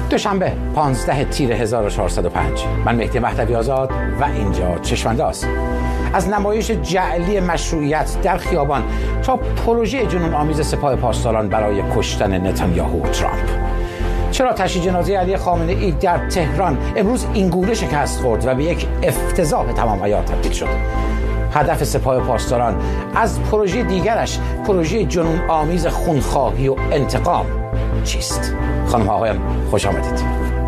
دوشنبه 15 تیر 1405. من مهدی مهدوی آزاد و اینجا چشم‌انداز. از نمایش جعلی مشروعیت در خیابان تا پروژه جنون آمیز سپاه پاسداران برای کشتن نتانیاهو و ترامپ. چرا تشییع جنازه علی خامنه ای در تهران امروز اینگونه شکست خورد و به یک افتضاح تمام عیار تبدیل شد؟ هدف سپاه پاسداران از پروژه دیگرش، پروژه جنون آمیز خونخواهی و انتقام چیست؟ خانم ها آقایان خوش آمدید.